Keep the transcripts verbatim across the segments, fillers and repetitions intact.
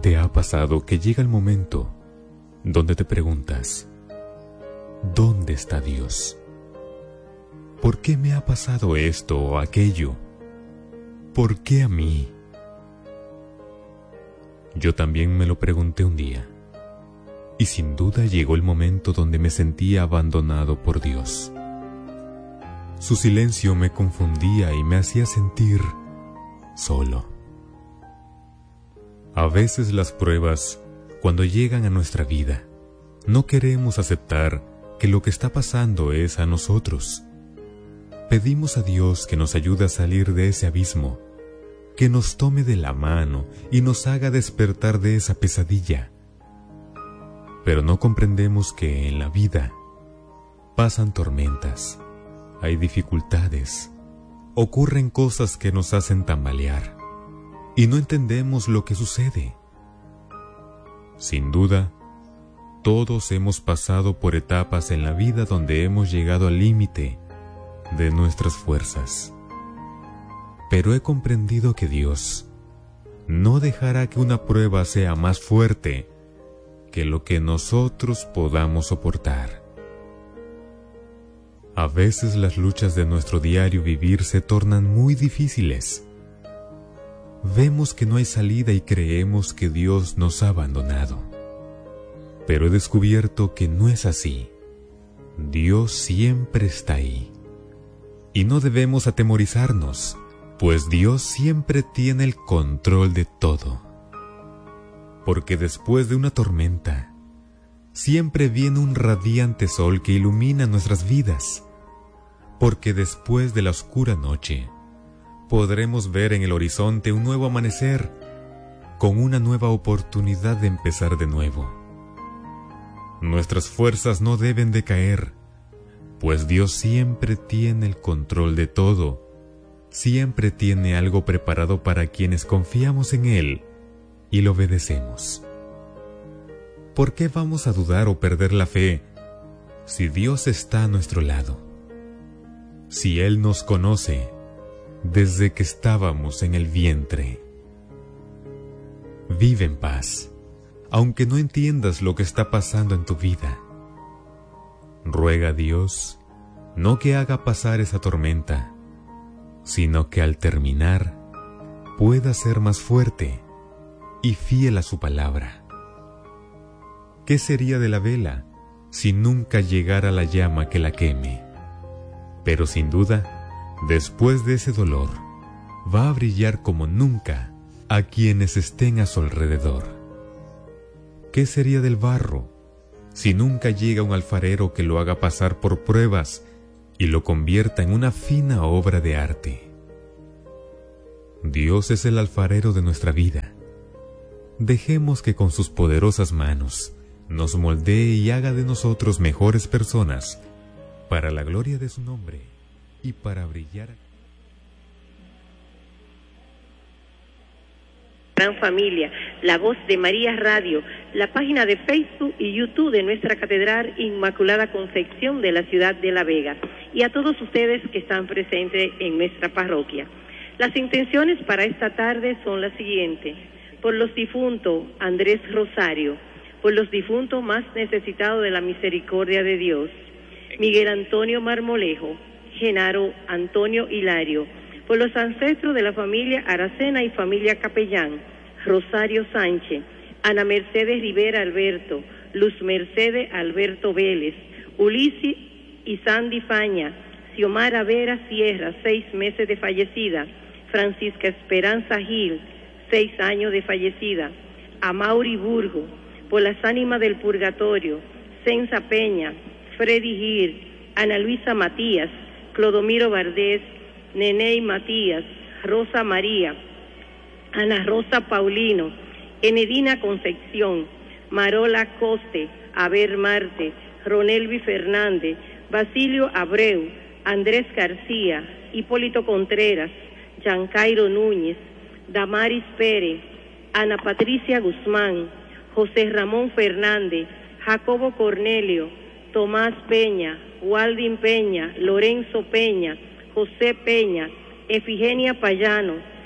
¿Te ha pasado que llega el momento donde te preguntas, ¿dónde está Dios? ¿Por qué me ha pasado esto o aquello? ¿Por qué a mí? Yo también me lo pregunté un día, y sin duda llegó el momento donde me sentía abandonado por Dios. Su silencio me confundía y me hacía sentir solo. A veces las pruebas, cuando llegan a nuestra vida, no queremos aceptar que lo que está pasando es a nosotros. Pedimos a Dios que nos ayude a salir de ese abismo, que nos tome de la mano y nos haga despertar de esa pesadilla. Pero no comprendemos que en la vida pasan tormentas, hay dificultades, ocurren cosas que nos hacen tambalear y no entendemos lo que sucede. Sin duda, todos hemos pasado por etapas en la vida donde hemos llegado al límite de nuestras fuerzas. Pero he comprendido que Dios no dejará que una prueba sea más fuerte que lo que nosotros podamos soportar. A veces las luchas de nuestro diario vivir se tornan muy difíciles. Vemos que no hay salida y creemos que Dios nos ha abandonado. Pero he descubierto que no es así. Dios siempre está ahí. Y no debemos atemorizarnos, pues Dios siempre tiene el control de todo. Porque después de una tormenta, siempre viene un radiante sol que ilumina nuestras vidas. Porque después de la oscura noche, podremos ver en el horizonte un nuevo amanecer, con una nueva oportunidad de empezar de nuevo. Nuestras fuerzas no deben decaer, pues Dios siempre tiene el control de todo, siempre tiene algo preparado para quienes confiamos en Él y lo obedecemos. ¿Por qué vamos a dudar o perder la fe si Dios está a nuestro lado? Si Él nos conoce desde que estábamos en el vientre. Vive en paz, aunque no entiendas lo que está pasando en tu vida. Ruega a Dios no que haga pasar esa tormenta, sino que al terminar pueda ser más fuerte y fiel a su palabra. ¿Qué sería de la vela si nunca llegara la llama que la queme? Pero sin duda, después de ese dolor, va a brillar como nunca a quienes estén a su alrededor. ¿Qué sería del barro si nunca llega un alfarero que lo haga pasar por pruebas y lo convierta en una fina obra de arte? Dios es el alfarero de nuestra vida. Dejemos que con sus poderosas manos nos moldee y haga de nosotros mejores personas para la gloria de su nombre y para brillar. Gran familia, la voz de María Radio, la página de Facebook y YouTube de nuestra Catedral Inmaculada Concepción de la ciudad de La Vega, y a todos ustedes que están presentes en nuestra parroquia. Las intenciones para esta tarde son las siguientes: por los difuntos Andrés Rosario, por los difuntos más necesitados de la misericordia de Dios, Miguel Antonio Marmolejo, Genaro Antonio Hilario, por los ancestros de la familia Aracena y familia Capellán, Rosario Sánchez, Ana Mercedes Rivera Alberto, Luz Mercedes Alberto Vélez, Ulises y Sandy Faña, Xiomara Vera Sierra, seis meses de fallecida, Francisca Esperanza Gil, seis años de fallecida, Amaury Burgo, por las ánimas del purgatorio, Sensa Peña, Freddy Gil, Ana Luisa Matías, Clodomiro Vardés, Neney Matías, Rosa María, Ana Rosa Paulino, Enedina Concepción, Marola Coste, Aber Marte, Ronelvi Fernández, Basilio Abreu, Andrés García, Hipólito Contreras, Giancairo Núñez, Damaris Pérez, Ana Patricia Guzmán, José Ramón Fernández, Jacobo Cornelio, Tomás Peña, Waldin Peña, Lorenzo Peña, José Peña, Efigenia Payano,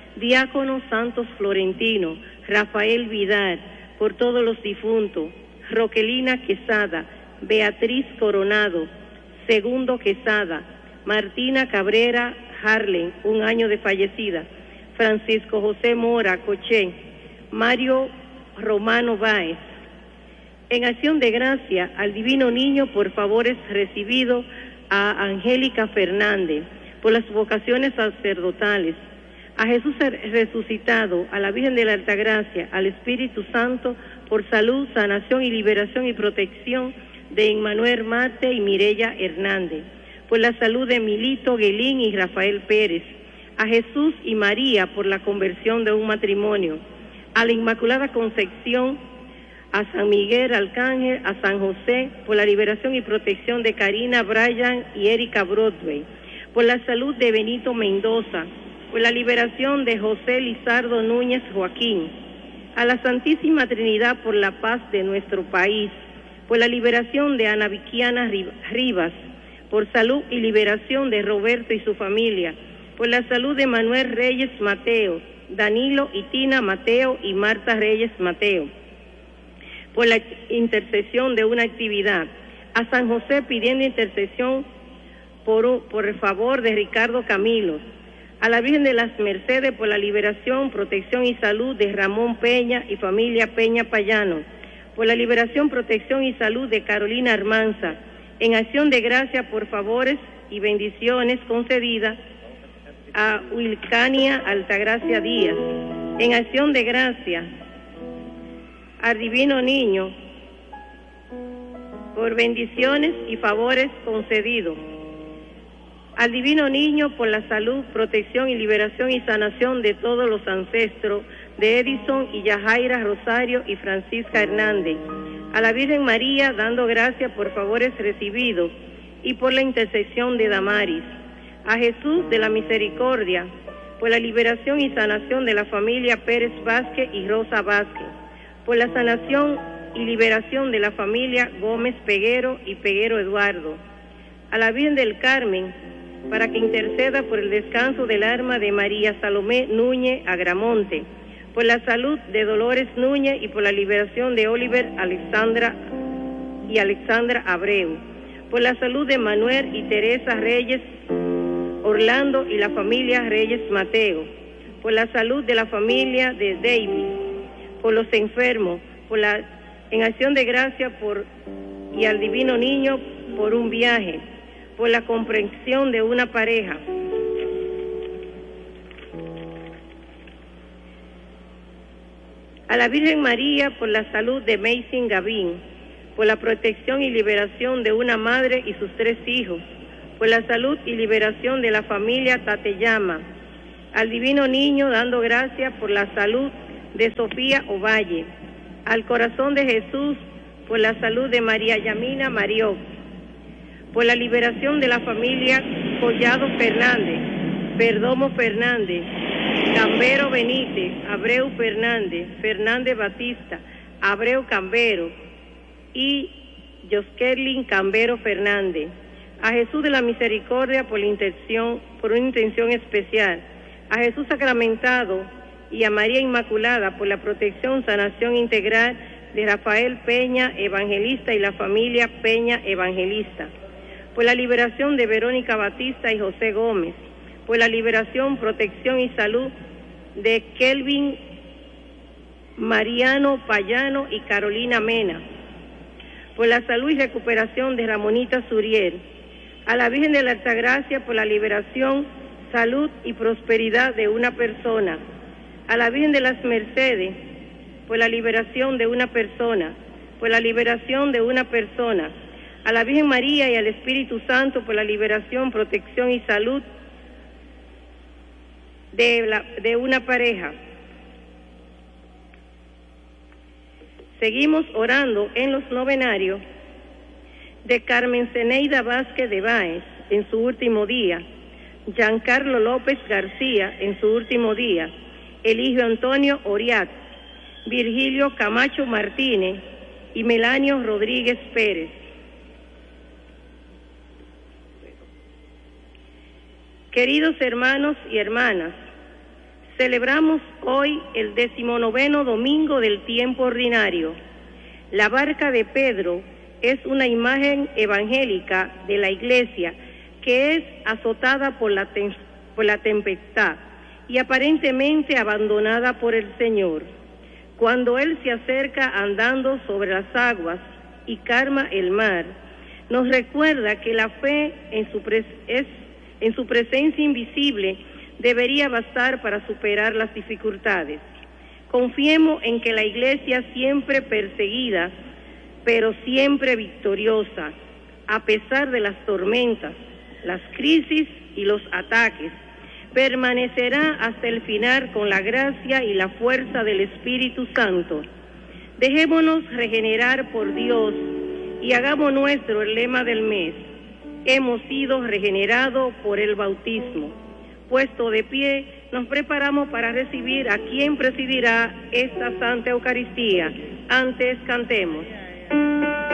Diácono Santos Florentino, Rafael Vidal, por todos los difuntos, Roquelina Quesada, Beatriz Coronado, Segundo Quesada, Martina Cabrera Harlen, un año de fallecida, Francisco José Mora Coché, Mario Romano Báez. En acción de gracia al Divino Niño por favores recibidos a Angélica Fernández, por las vocaciones sacerdotales, a Jesús resucitado, a la Virgen de la Altagracia, al Espíritu Santo, por salud, sanación y liberación y protección de Emmanuel Marte y Mireya Hernández, por la salud de Milito Guelín y Rafael Pérez, a Jesús y María por la conversión de un matrimonio, a la Inmaculada Concepción, a San Miguel Arcángel, a San José, por la liberación y protección de Karina Bryan y Erika Broadway, por la salud de Benito Mendoza, por la liberación de José Lizardo Núñez Joaquín, a la Santísima Trinidad por la paz de nuestro país, por la liberación de Ana Viquiana Rivas, por salud y liberación de Roberto y su familia, por la salud de Manuel Reyes Mateo, Danilo y Tina Mateo y Marta Reyes Mateo, por la intercesión de una actividad, a San José pidiendo intercesión por, por el favor de Ricardo Camilo, a la Virgen de las Mercedes por la liberación, protección y salud de Ramón Peña y familia Peña Payano, por la liberación, protección y salud de Carolina Armanza, en acción de gracia por favores y bendiciones concedidas a Wilcania Altagracia Díaz, en acción de gracia al Divino Niño por bendiciones y favores concedidos, al Divino Niño por la salud, protección y liberación y sanación de todos los ancestros de Edison y Yajaira Rosario y Francisca Hernández, a la Virgen María dando gracias por favores recibidos y por la intercesión de Damaris, a Jesús de la Misericordia por la liberación y sanación de la familia Pérez Vázquez y Rosa Vázquez, por la sanación y liberación de la familia Gómez Peguero y Peguero Eduardo, a la Virgen del Carmen para que interceda por el descanso del alma de María Salomé Núñez Agramonte, por la salud de Dolores Núñez y por la liberación de Oliver Alexandra y Alexandra Abreu, por la salud de Manuel y Teresa Reyes Orlando y la familia Reyes Mateo, por la salud de la familia de David, por los enfermos, por la en acción de gracia por y al Divino Niño por un viaje, por la comprensión de una pareja, a la Virgen María por la salud de Mason Gavín, por la protección y liberación de una madre y sus tres hijos, por la salud y liberación de la familia Tateyama, al Divino Niño dando gracias por la salud de Sofía Ovalle, al Corazón de Jesús por la salud de María Yamina Marió, por la liberación de la familia Collado Fernández, Perdomo Fernández, Cambero Benítez, Abreu Fernández, Fernández Batista, Abreu Cambero y Josquelin Cambero Fernández, a Jesús de la Misericordia por la intención, por una intención especial, a Jesús sacramentado y a María Inmaculada por la protección, sanación integral de Rafael Peña Evangelista y la familia Peña Evangelista, por la liberación de Verónica Batista y José Gómez, por la liberación, protección y salud de Kelvin Mariano Payano y Carolina Mena, por la salud y recuperación de Ramonita Suriel, a la Virgen de la Altagracia por la liberación, salud y prosperidad de una persona, a la Virgen de las Mercedes por la liberación de una persona, por la liberación de una persona, a la Virgen María y al Espíritu Santo por la liberación, protección y salud de, la, de una pareja. Seguimos orando en los novenarios de Carmen Zeneida Vázquez de Báez en su último día, Giancarlo López García en su último día, Eligio Antonio Oriat, Virgilio Camacho Martínez y Melanio Rodríguez Pérez. Queridos hermanos y hermanas, Celebramos hoy el decimonoveno domingo del tiempo ordinario. La barca de Pedro es una imagen evangélica de la Iglesia que es azotada por la, tem- por la tempestad y aparentemente abandonada por el Señor. Cuando Él se acerca andando sobre las aguas y calma el mar, nos recuerda que la fe en su, pres- es, en su presencia invisible debería bastar para superar las dificultades. Confiemos en que la Iglesia, siempre perseguida, pero siempre victoriosa, a pesar de las tormentas, las crisis y los ataques, permanecerá hasta el final con la gracia y la fuerza del Espíritu Santo. Dejémonos regenerar por Dios y hagamos nuestro el lema del mes. Hemos sido regenerados por el bautismo. Puesto de pie, nos preparamos para recibir a quien presidirá esta Santa Eucaristía. Antes cantemos.